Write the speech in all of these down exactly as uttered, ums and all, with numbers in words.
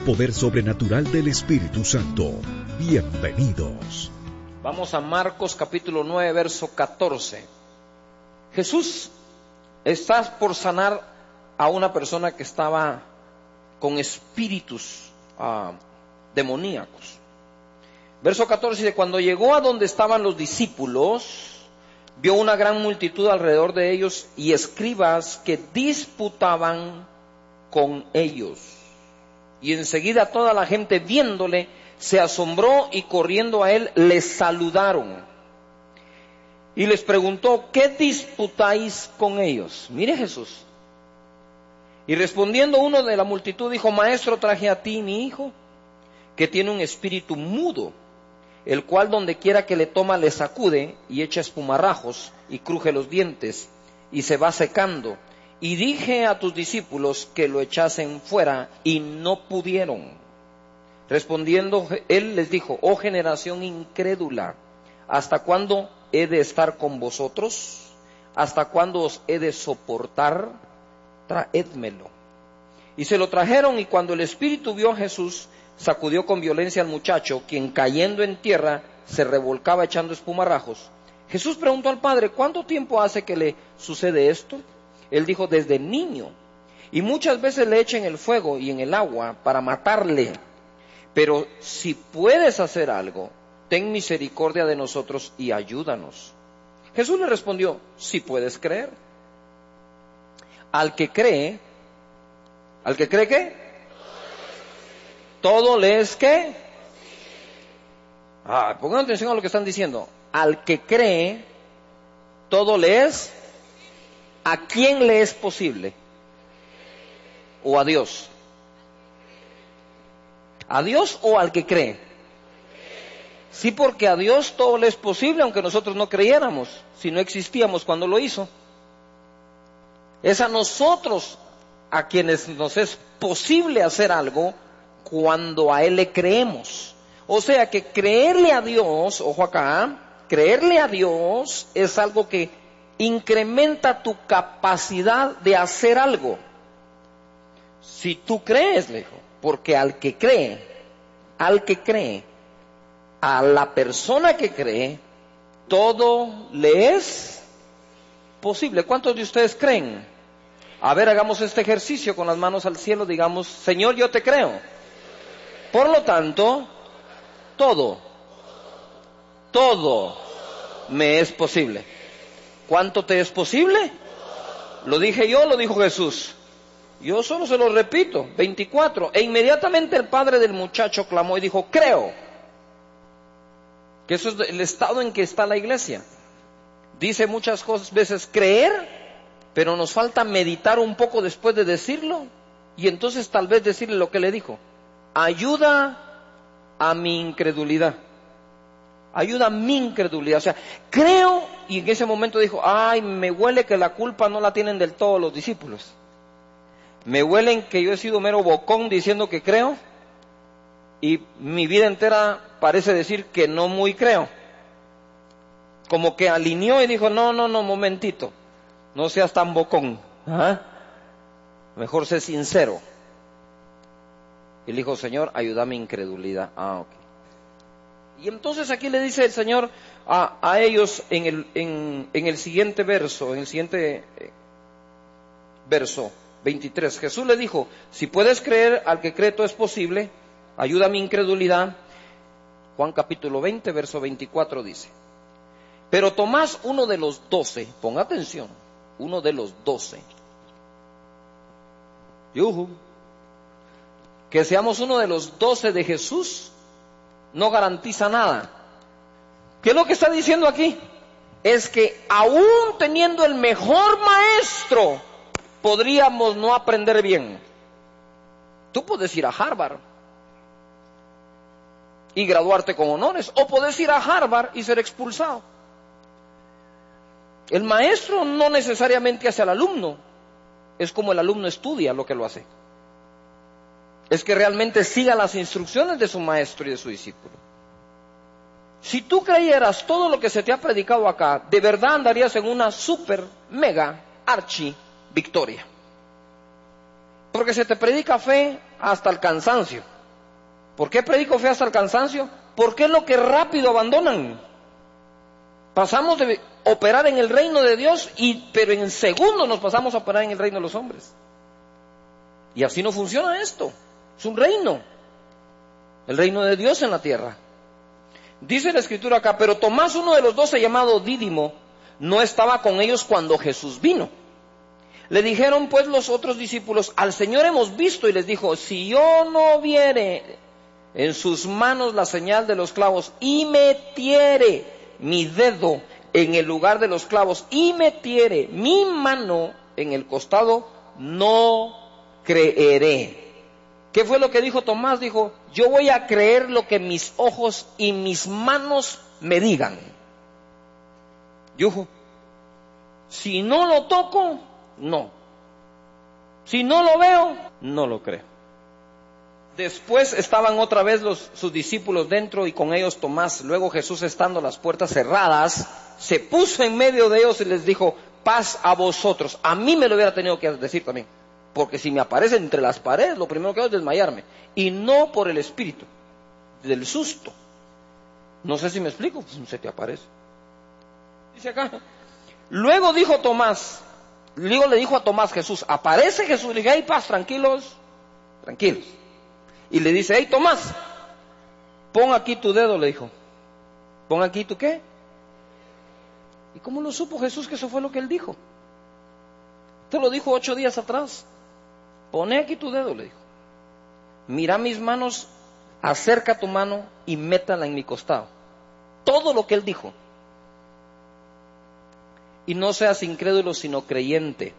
Poder sobrenatural del Espíritu Santo. Bienvenidos. Vamos a Marcos capítulo nueve, verso catorce. Jesús está por sanar a una persona que estaba con espíritus uh, demoníacos. Verso catorce dice: cuando llegó a donde estaban los discípulos, vio una gran multitud alrededor de ellos y escribas que disputaban con ellos. Y enseguida toda la gente viéndole se asombró y corriendo a él le saludaron. Y les preguntó: ¿qué disputáis con ellos? Mire Jesús. Y respondiendo uno de la multitud dijo: Maestro, traje a ti mi hijo, que tiene un espíritu mudo, el cual donde quiera que le toma le sacude y echa espumarrajos y cruje los dientes y se va secando. Y dije a tus discípulos que lo echasen fuera y no pudieron. Respondiendo él les dijo: oh generación incrédula, ¿hasta cuándo he de estar con vosotros? ¿Hasta cuándo os he de soportar? Traédmelo. Y se lo trajeron, y cuando el espíritu vio a Jesús, sacudió con violencia al muchacho, quien cayendo en tierra se revolcaba echando espumarrajos. Jesús preguntó al padre: ¿cuánto tiempo hace que le sucede esto? Él dijo: desde niño, y muchas veces le echa en el fuego y en el agua para matarle. Pero si puedes hacer algo, ten misericordia de nosotros y ayúdanos. Jesús le respondió: si puedes creer. Al que cree, ¿al que cree qué? Todo le es ¿qué? Ah, pongan atención a lo que están diciendo. Al que cree, todo le es. ¿A quién le es posible? ¿O a Dios? ¿A Dios o al que cree? Sí, porque a Dios todo le es posible, aunque nosotros no creyéramos, si no existíamos cuando lo hizo. Es a nosotros a quienes nos es posible hacer algo cuando a Él le creemos. O sea que creerle a Dios, ojo acá, creerle a Dios es algo que incrementa tu capacidad de hacer algo. Si tú crees, le dijo, porque al que cree, al que cree, a la persona que cree, todo le es posible. ¿Cuántos de ustedes creen? A ver, hagamos este ejercicio con las manos al cielo, digamos: Señor, yo te creo. Por lo tanto, todo, todo me es posible. ¿Cuánto te es posible? Lo dije yo, lo dijo Jesús. Yo solo se lo repito. veinticuatro. E inmediatamente el padre del muchacho clamó y dijo: creo. Que eso es el estado en que está la iglesia. Dice muchas cosas, veces creer, pero nos falta meditar un poco después de decirlo. Y entonces tal vez decirle lo que le dijo: ayuda a mi incredulidad. Ayuda a mi incredulidad. O sea, creo, y en ese momento dijo: ay, me huele que la culpa no la tienen del todo los discípulos. Me huelen que yo he sido mero bocón diciendo que creo, y mi vida entera parece decir que no muy creo. Como que alineó y dijo: no, no, no, momentito, no seas tan bocón. ¿Ah? Mejor sé sincero. Y le dijo: Señor, ayuda a mi incredulidad. Ah, ok. Y entonces aquí le dice el Señor a, a ellos en el, en, en el siguiente verso, en el siguiente eh, verso veintitrés. Jesús le dijo: si puedes creer, al que cree todo es posible, ayuda a mi incredulidad. Juan capítulo veinte, verso veinticuatro dice: pero Tomás, uno de los doce, ponga atención, uno de los doce, yuhu, que seamos uno de los doce de Jesús no garantiza nada. ¿Qué es lo que está diciendo aquí? Es que aún teniendo el mejor maestro, podríamos no aprender bien. Tú puedes ir a Harvard y graduarte con honores, o puedes ir a Harvard y ser expulsado. El maestro no necesariamente hace al alumno, es como el alumno estudia lo que lo hace. Es que realmente siga las instrucciones de su maestro y de su discípulo. Si tú creyeras todo lo que se te ha predicado acá, de verdad andarías en una super, mega, archi victoria. Porque se te predica fe hasta el cansancio. ¿Por qué predico fe hasta el cansancio? Porque es lo que rápido abandonan. Pasamos de operar en el reino de Dios, y, pero en segundos nos pasamos a operar en el reino de los hombres. Y así no funciona esto. Es un reino. El reino de Dios en la tierra. Dice la escritura acá, pero Tomás, uno de los doce, llamado Dídimo, no estaba con ellos cuando Jesús vino. Le dijeron pues los otros discípulos, al Señor hemos visto, y les dijo, si yo no viere en sus manos la señal de los clavos, y metiere mi dedo en el lugar de los clavos, y metiere mi mano en el costado, no creeré. ¿Qué fue lo que dijo Tomás? Dijo, yo voy a creer lo que mis ojos y mis manos me digan. Yujo, si no lo toco, no. Si no lo veo, no lo creo. Después estaban otra vez los, sus discípulos dentro, y con ellos Tomás. Luego Jesús, estando las puertas cerradas, se puso en medio de ellos y les dijo, paz a vosotros. A mí me lo hubiera tenido que decir también, porque si me aparece entre las paredes, lo primero que hago es desmayarme, y no por el espíritu, del susto. No sé si me explico, pues se te aparece. Dice acá, luego dijo Tomás, luego le dijo a Tomás Jesús, aparece Jesús, le dije, hey, paz, tranquilos, tranquilos. Y le dice, hey, Tomás, pon aquí tu dedo, le dijo. Pon aquí tu qué. ¿Y cómo lo supo Jesús que eso fue lo que él dijo? Te lo dijo ocho días atrás. Pone aquí tu dedo, le dijo. Mira mis manos, acerca tu mano y métala en mi costado. Todo lo que él dijo. Y no seas incrédulo, sino creyente.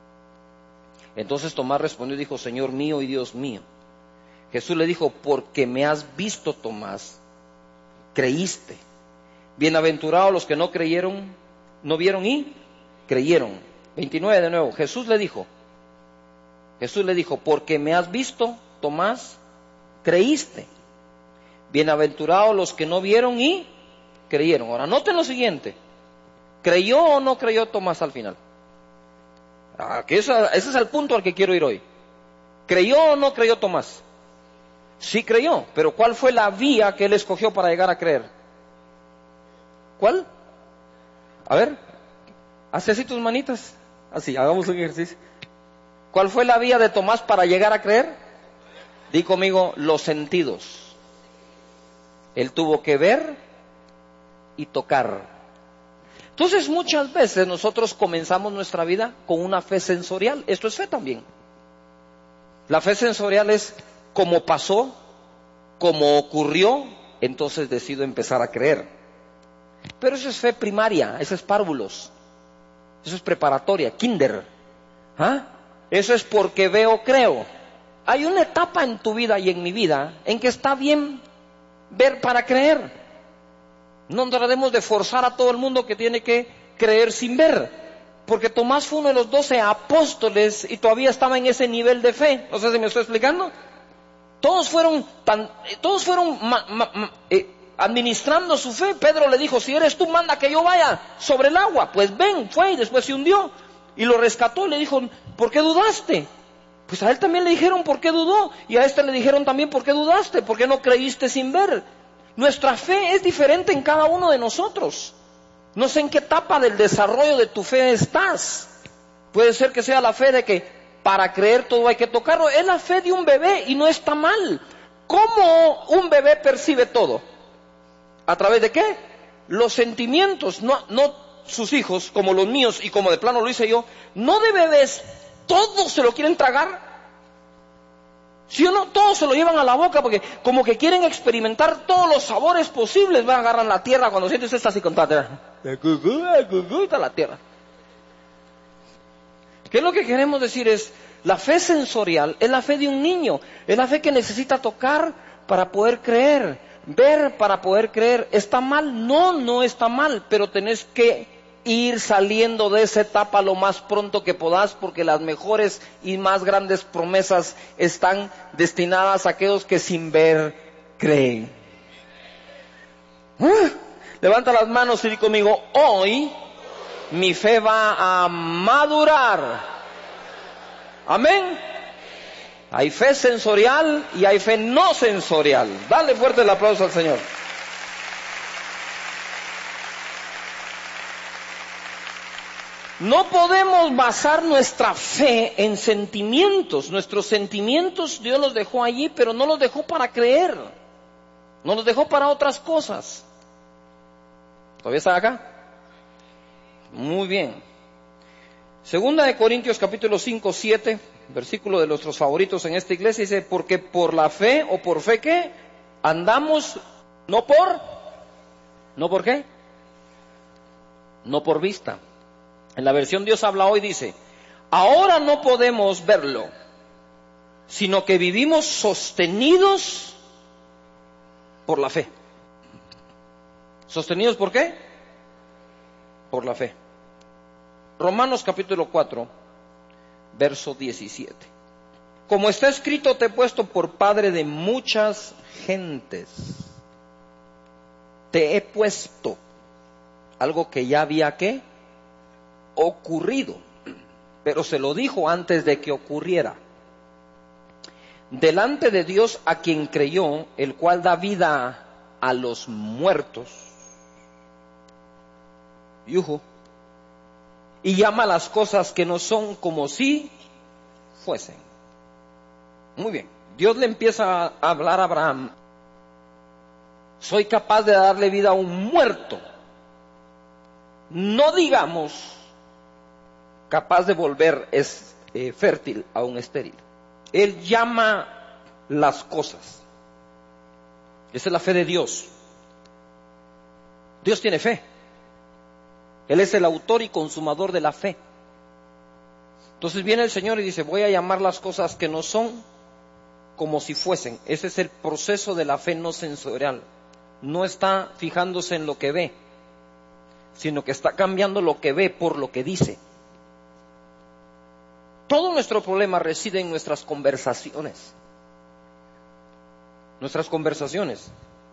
Entonces Tomás respondió y dijo, Señor mío y Dios mío. Jesús le dijo, porque me has visto, Tomás, creíste. Bienaventurados los que no creyeron, no vieron y creyeron. veintinueve de nuevo, Jesús le dijo, Jesús le dijo, porque me has visto, Tomás, creíste. Bienaventurados los que no vieron y creyeron. Ahora, noten lo siguiente, ¿creyó o no creyó Tomás al final? Ah, que ese, ese es el punto al que quiero ir hoy. ¿Creyó o no creyó Tomás? Sí creyó, pero ¿cuál fue la vía que él escogió para llegar a creer? ¿Cuál? A ver, hace así tus manitas. Así, hagamos un ejercicio. ¿Cuál fue la vía de Tomás para llegar a creer? Di conmigo, los sentidos. Él tuvo que ver y tocar. Entonces muchas veces nosotros comenzamos nuestra vida con una fe sensorial. Esto es fe también. La fe sensorial es como pasó, como ocurrió, entonces decido empezar a creer. Pero eso es fe primaria, eso es párvulos, eso es preparatoria, kinder. ¿Ah? Eso es porque veo, creo. Hay una etapa en tu vida y en mi vida en que está bien ver para creer. No tratemos de forzar a todo el mundo que tiene que creer sin ver, porque Tomás fue uno de los doce apóstoles y todavía estaba en ese nivel de fe. No sé si me estoy explicando. Todos fueron, tan, todos fueron ma, ma, ma, eh, administrando su fe. Pedro le dijo, si eres tú, manda que yo vaya sobre el agua. Pues ven, fue, y después se hundió y lo rescató y le dijo, ¿por qué dudaste? Pues a él también le dijeron, ¿por qué dudó? Y a este le dijeron también, ¿por qué dudaste? ¿Por qué no creíste sin ver? Nuestra fe es diferente en cada uno de nosotros. No sé en qué etapa del desarrollo de tu fe estás. Puede ser que sea la fe de que para creer todo hay que tocarlo. Es la fe de un bebé y no está mal. ¿Cómo un bebé percibe todo? ¿A través de qué? Los sentimientos. No, no sus hijos, como los míos y como de plano lo hice yo. No de bebés, todos se lo quieren tragar. Si o no, todos se lo llevan a la boca porque como que quieren experimentar todos los sabores posibles. Van a agarrar la tierra cuando sientes esta así con toda la tierra. ¿Qué es lo que queremos decir? Es la fe sensorial, es la fe de un niño, es la fe que necesita tocar para poder creer, ver para poder creer. ¿Está mal? No, no está mal, pero tenés que ir saliendo de esa etapa lo más pronto que podás, porque las mejores y más grandes promesas están destinadas a aquellos que sin ver creen. ¿Ah? Levanta las manos y di conmigo, hoy mi fe va a madurar. Amén. Hay fe sensorial y hay fe no sensorial. Dale fuerte el aplauso al Señor. No podemos basar nuestra fe en sentimientos. Nuestros sentimientos Dios los dejó allí, pero no los dejó para creer. No los dejó para otras cosas. ¿Todavía está acá? Muy bien. Segunda de Corintios capítulo cinco, siete, versículo de nuestros favoritos en esta iglesia, dice, porque por la fe, o por fe ¿qué? Andamos, no por, ¿no por qué? No por vista. En la versión Dios habla hoy dice, ahora no podemos verlo, sino que vivimos sostenidos por la fe. ¿Sostenidos por qué? Por la fe. Romanos capítulo cuatro, verso diecisiete. Como está escrito, te he puesto por padre de muchas gentes. Te he puesto. Algo que ya había, ¿qué? Ocurrido. Pero se lo dijo antes de que ocurriera. Delante de Dios a quien creyó, el cual da vida a los muertos. Yuhu. Y llama las cosas que no son como si fuesen. Muy bien. Dios le empieza a hablar a Abraham. Soy capaz de darle vida a un muerto. No digamos capaz de volver es, eh, fértil a un estéril. Él llama las cosas. Esa es la fe de Dios. Dios tiene fe. Él es el autor y consumador de la fe. Entonces viene el Señor y dice, voy a llamar las cosas que no son como si fuesen. Ese es el proceso de la fe no sensorial. No está fijándose en lo que ve, sino que está cambiando lo que ve por lo que dice. Todo nuestro problema reside en nuestras conversaciones. Nuestras conversaciones.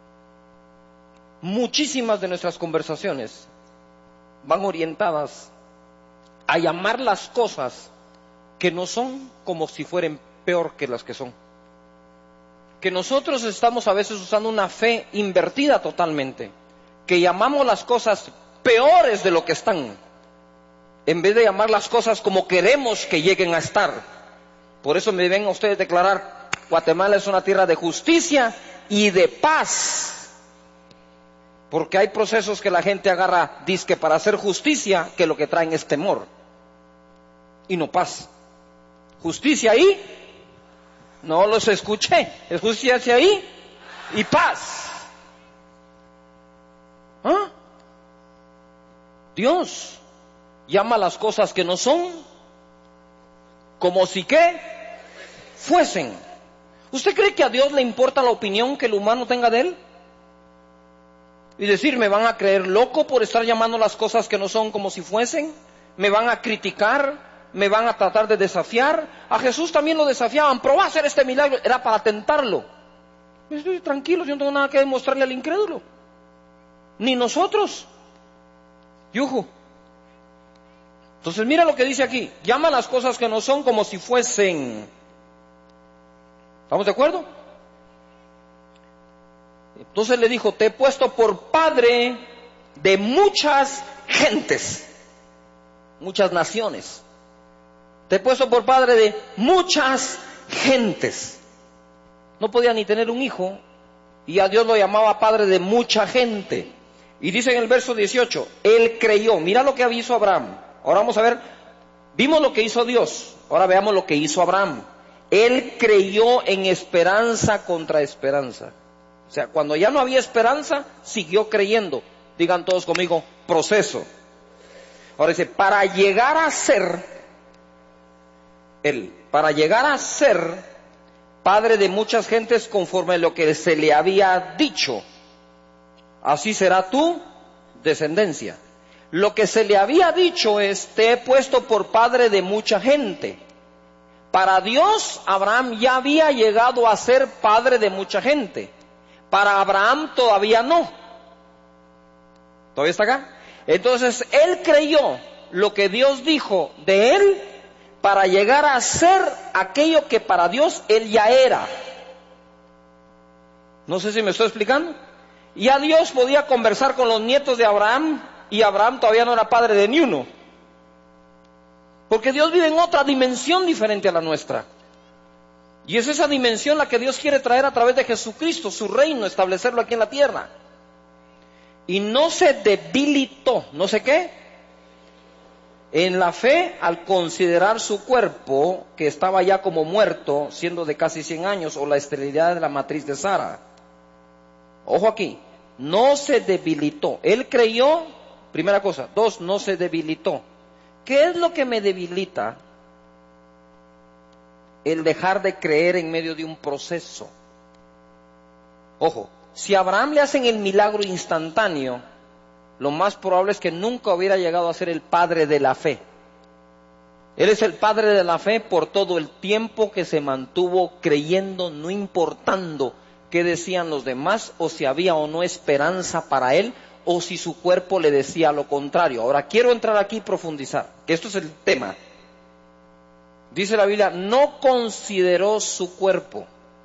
Muchísimas de nuestras conversaciones van orientadas a llamar las cosas que no son como si fueran peor que las que son. Que nosotros estamos a veces usando una fe invertida totalmente, que llamamos las cosas peores de lo que están, en vez de llamar las cosas como queremos que lleguen a estar. Por eso me ven a ustedes declarar, Guatemala es una tierra de justicia y de paz. Porque hay procesos que la gente agarra, disque para hacer justicia, que lo que traen es temor y no paz. Justicia ahí, no los escuché, es justicia ahí y paz. ¿Ah? Dios llama las cosas que no son como si que fuesen. ¿Usted cree que a Dios le importa la opinión que el humano tenga de él? Y decir, ¿me van a creer loco por estar llamando las cosas que no son como si fuesen? ¿Me van a criticar? ¿Me van a tratar de desafiar? A Jesús también lo desafiaban. Probá a hacer este milagro. Era para tentarlo. Estoy tranquilo, yo no tengo nada que demostrarle al incrédulo. Ni nosotros. Yuju. Entonces mira lo que dice aquí. Llama las cosas que no son como si fuesen. ¿Estamos de acuerdo? Entonces le dijo, te he puesto por padre de muchas gentes, muchas naciones. Te he puesto por padre de muchas gentes. No podía ni tener un hijo y a Dios lo llamaba padre de mucha gente. Y dice en el verso dieciocho, él creyó. Mira lo que hizo Abraham. Ahora vamos a ver, vimos lo que hizo Dios, ahora veamos lo que hizo Abraham. Él creyó en esperanza contra esperanza. O sea, cuando ya no había esperanza, siguió creyendo. Digan todos conmigo, proceso. Ahora dice, para llegar a ser, él, para llegar a ser padre de muchas gentes conforme a lo que se le había dicho, así será tu descendencia. Lo que se le había dicho es, te he puesto por padre de mucha gente. Para Dios, Abraham ya había llegado a ser padre de mucha gente. Para Abraham todavía no. ¿Todavía está acá? Entonces, él creyó lo que Dios dijo de él para llegar a ser aquello que para Dios él ya era. No sé si me estoy explicando. Ya Dios podía conversar con los nietos de Abraham y Abraham todavía no era padre de ni uno. Porque Dios vive en otra dimensión diferente a la nuestra. Y es esa dimensión la que Dios quiere traer a través de Jesucristo, su reino, establecerlo aquí en la tierra. Y no se debilitó, ¿no sé qué? En la fe al considerar su cuerpo, que estaba ya como muerto, siendo de casi cien años, o la esterilidad de la matriz de Sara. Ojo aquí, no se debilitó. Él creyó, primera cosa. Dos, no se debilitó. ¿Qué es lo que me debilita? El dejar de creer en medio de un proceso. Ojo, si a Abraham le hacen el milagro instantáneo, lo más probable es que nunca hubiera llegado a ser el padre de la fe. Él es el padre de la fe por todo el tiempo que se mantuvo creyendo, no importando qué decían los demás, o si había o no esperanza para él, o si su cuerpo le decía lo contrario. Ahora quiero entrar aquí y profundizar, que esto es el tema. Dice la Biblia, no consideró su cuerpo.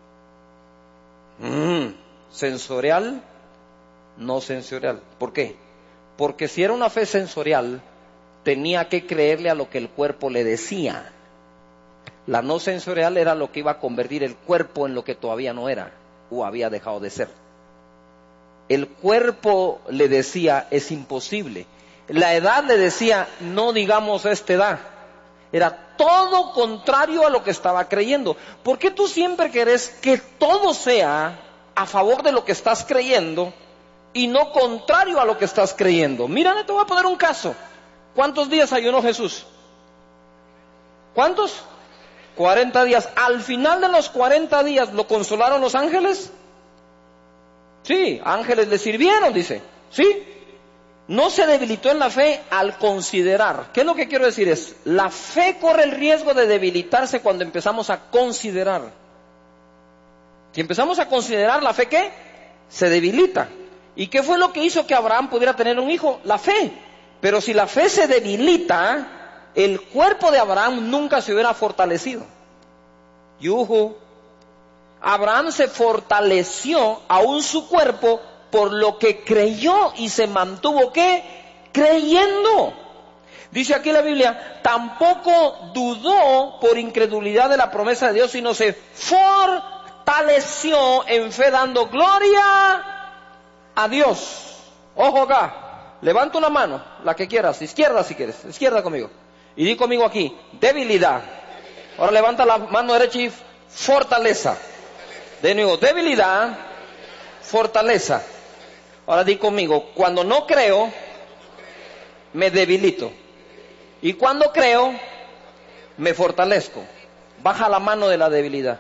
Mm, sensorial, no sensorial. ¿Por qué? Porque si era una fe sensorial, tenía que creerle a lo que el cuerpo le decía. La no sensorial era lo que iba a convertir el cuerpo en lo que todavía no era, o había dejado de ser. El cuerpo le decía, es imposible. La edad le decía, no digamos esta edad. Era todo contrario a lo que estaba creyendo. ¿Por qué tú siempre querés que todo sea a favor de lo que estás creyendo y no contrario a lo que estás creyendo? Mira, te voy a poner un caso. ¿Cuántos días ayunó Jesús? ¿Cuántos? cuarenta días. Al final de los cuarenta días, ¿lo consolaron los ángeles? Sí, ángeles le sirvieron, dice. Sí. No se debilitó en la fe al considerar. ¿Qué es lo que quiero decir? Es, la fe corre el riesgo de debilitarse cuando empezamos a considerar. Si empezamos a considerar, ¿la fe qué? Se debilita. ¿Y qué fue lo que hizo que Abraham pudiera tener un hijo? La fe. Pero si la fe se debilita, el cuerpo de Abraham nunca se hubiera fortalecido. Yuhu. Abraham se fortaleció aún su cuerpo por lo que creyó y se mantuvo, ¿qué? Creyendo. Dice aquí la Biblia, tampoco dudó por incredulidad de la promesa de Dios, sino se fortaleció en fe dando gloria a Dios. Ojo acá, levanta una mano, la que quieras, izquierda si quieres, izquierda conmigo. Y di conmigo aquí, debilidad. Ahora levanta la mano derecha y fortaleza. De nuevo, debilidad, fortaleza. Ahora di conmigo, cuando no creo, me debilito. Y cuando creo, me fortalezco. Baja la mano de la debilidad.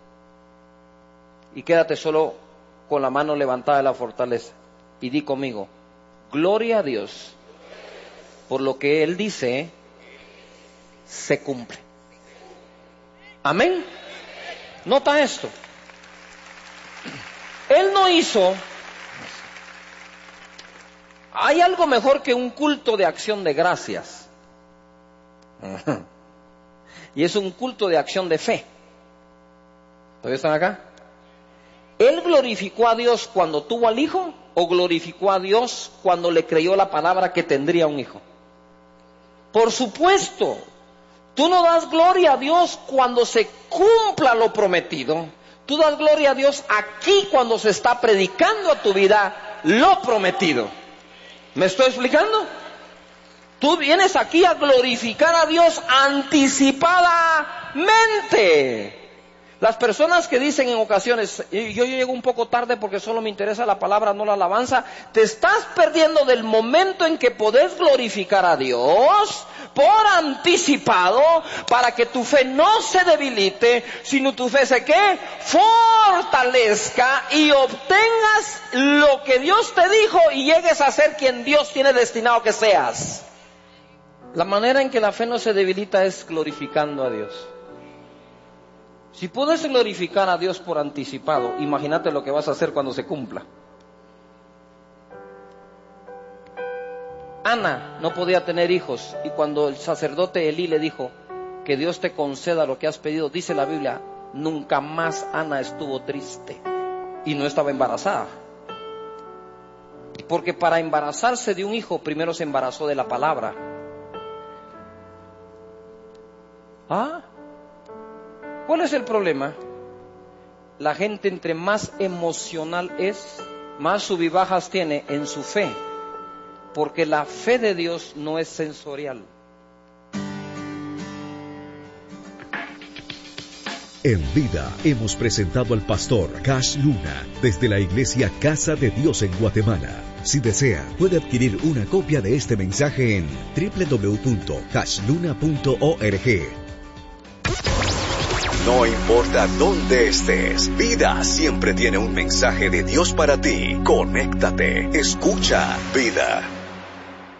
Y quédate solo con la mano levantada de la fortaleza. Y di conmigo, gloria a Dios, por lo que Él dice, se cumple. Amén. Nota esto. Él no hizo... Hay algo mejor que un culto de acción de gracias. Y es un culto de acción de fe. ¿Todavía están acá? ¿Él glorificó a Dios cuando tuvo al hijo? ¿O glorificó a Dios cuando le creyó la palabra que tendría un hijo? Por supuesto. Tú no das gloria a Dios cuando se cumpla lo prometido. Tú das gloria a Dios aquí cuando se está predicando a tu vida lo prometido. ¿Me estoy explicando? Tú vienes aquí a glorificar a Dios anticipadamente. Las personas que dicen en ocasiones, yo, yo llego un poco tarde porque solo me interesa la palabra, no la alabanza, te estás perdiendo del momento en que podés glorificar a Dios por anticipado para que tu fe no se debilite, sino tu fe se ¿qué? Fortalezca y obtengas lo que Dios te dijo y llegues a ser quien Dios tiene destinado que seas. La manera en que la fe no se debilita es glorificando a Dios. Si puedes glorificar a Dios por anticipado, imagínate lo que vas a hacer cuando se cumpla. Ana no podía tener hijos y cuando el sacerdote Elí le dijo, que Dios te conceda lo que has pedido. Dice la Biblia, nunca más Ana estuvo triste y no estaba embarazada. Porque para embarazarse de un hijo, primero se embarazó de la palabra. ¿Ah? ¿Cuál es el problema? La gente entre más emocional es, más subibajas tiene en su fe. Porque la fe de Dios no es sensorial. En vida hemos presentado al pastor Cash Luna desde la iglesia Casa de Dios en Guatemala. Si desea, puede adquirir una copia de este mensaje en doble u doble u doble u punto cash luna punto org. No importa dónde estés, Vida siempre tiene un mensaje de Dios para ti. Conéctate, escucha Vida.